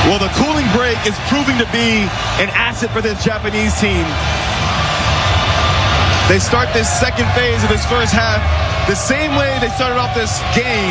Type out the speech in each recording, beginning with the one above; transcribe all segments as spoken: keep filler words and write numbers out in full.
Well, the cooling break is proving to be an asset for this Japanese team. They start this second phase of this first half the same way they started off this game.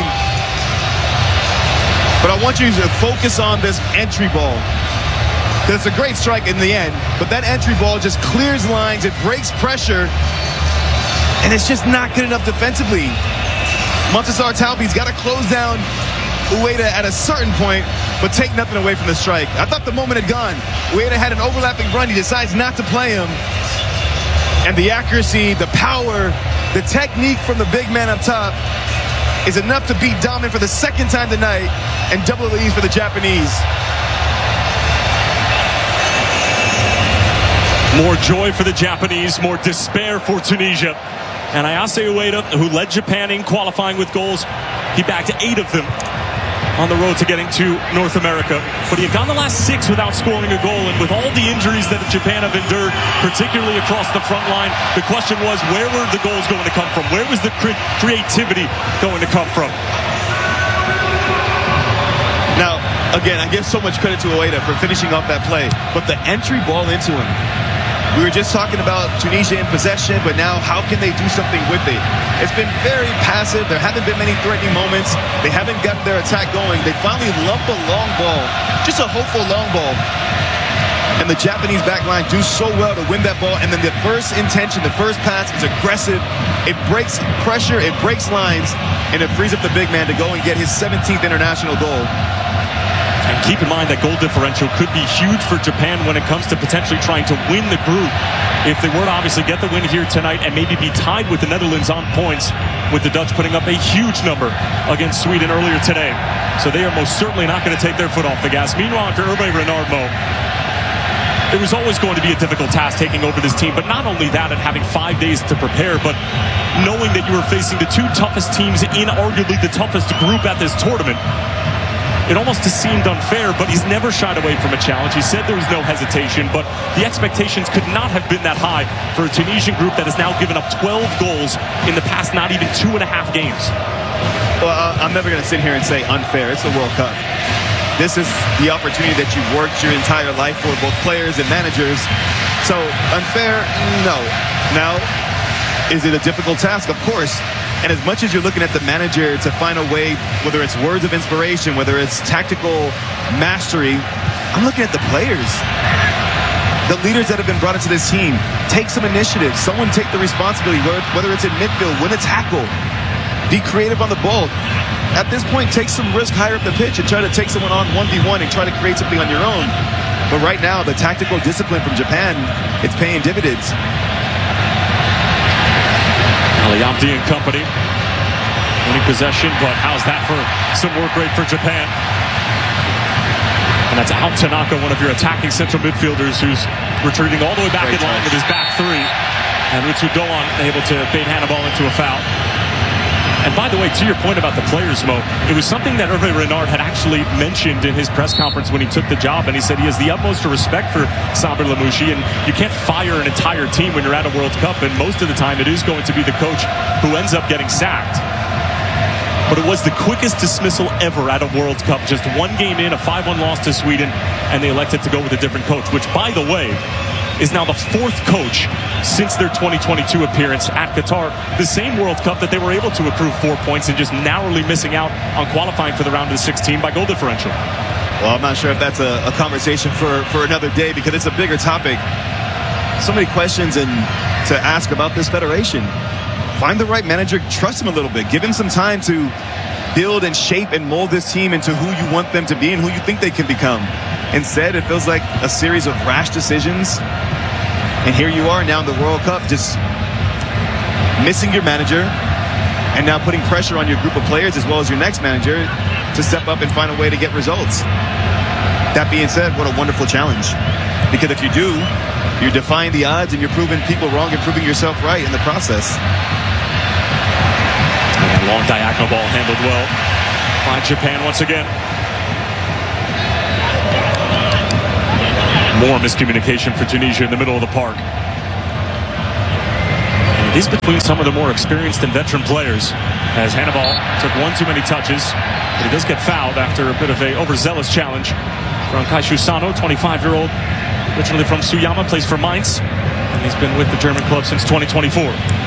But I want you to focus on this entry ball. It's a great strike in the end, but that entry ball just clears lines, it breaks pressure, and it's just not good enough defensively. Montasar Talbi's got to close down Ueda at a certain point, but take nothing away from the strike. I thought the moment had gone. Ueda had an overlapping run. He decides not to play him. And the accuracy, the power, the technique from the big man up top is enough to beat Dahmen for the second time tonight and double the lead for the Japanese. More joy for the Japanese, more despair for Tunisia. And Ayase Ueda, who led Japan in qualifying with goals, he bagged eight of them on the road to getting to North America. But he had gone the last six without scoring a goal, and with all the injuries that Japan have endured, particularly across the front line, the question was, where were the goals going to come from? Where was the cre creativity going to come from? Now, again, I give so much credit to Ueda for finishing off that play, but the entry ball into him. We were just talking about Tunisia in possession, but now how can they do something with it? It's been very passive. There haven't been many threatening moments. They haven't gotten their attack going. They finally lump a long ball, just a hopeful long ball. And the Japanese backline do so well to win that ball. And then the first intention, the first pass is aggressive. It breaks pressure, it breaks lines, and it frees up the big man to go and get his seventeenth international goal. And keep in mind that goal differential could be huge for Japan when it comes to potentially trying to win the group. If they were to obviously get the win here tonight and maybe be tied with the Netherlands on points, with the Dutch putting up a huge number against Sweden earlier today. So they are most certainly not going to take their foot off the gas. Meanwhile, for Hervé Renard, Mo, it was always going to be a difficult task taking over this team, but not only that and having five days to prepare, but knowing that you were facing the two toughest teams in arguably the toughest group at this tournament. It almost seemed unfair, but he's never shied away from a challenge. He said there was no hesitation, but the expectations could not have been that high for a Tunisian group that has now given up twelve goals in the past not even two and a half games. Well, I'm never going to sit here and say unfair. It's the World Cup. This is the opportunity that you've worked your entire life for, both players and managers. So unfair, no. Now, is it a difficult task? Of course. And as much as you're looking at the manager to find a way, whether it's words of inspiration, whether it's tactical mastery, I'm looking at the players. The leaders that have been brought into this team. Take some initiative. Someone take the responsibility, whether it's in midfield, win a tackle. Be creative on the ball. At this point, take some risk higher up the pitch and try to take someone on one v one and try to create something on your own. But right now, the tactical discipline from Japan, it's paying dividends. Aliamdi and company winning possession, but how's that for some work rate for Japan? And that's Ao Tanaka, one of your attacking central midfielders, who's retreating all the way back Great in line with his back three. And Ritsu Doan able to bait Hannibal into a foul. And by the way, to your point about the players, Mo, it was something that Hervé Renard had actually mentioned in his press conference when he took the job, and he said he has the utmost respect for Saber Lamouchi, and you can't fire an entire team when you're at a World Cup, and most of the time it is going to be the coach who ends up getting sacked. But it was the quickest dismissal ever at a World Cup. Just one game in, a five one loss to Sweden, and they elected to go with a different coach, which, by the way, is now the fourth coach since their twenty twenty-two appearance at Qatar, the same World Cup that they were able to accrue four points and just narrowly missing out on qualifying for the round of the sixteen by goal differential. Well, I'm not sure if that's a, a conversation for, for another day, because it's a bigger topic. So many questions and to ask about this federation. Find the right manager, trust him a little bit, give him some time to build and shape and mold this team into who you want them to be and who you think they can become. Instead, it feels like a series of rash decisions. And here you are now in the World Cup, just missing your manager and now putting pressure on your group of players as well as your next manager to step up and find a way to get results. That being said, what a wonderful challenge. Because if you do, you're defying the odds and you're proving people wrong and proving yourself right in the process. And long diagonal ball handled well by Japan once again. More miscommunication for Tunisia in the middle of the park. And it is between some of the more experienced and veteran players, as Hannibal took one too many touches, but he does get fouled after a bit of a overzealous challenge from Kaishu Sano, twenty-five-year-old, originally from Suyama, plays for Mainz, and he's been with the German club since twenty twenty-four.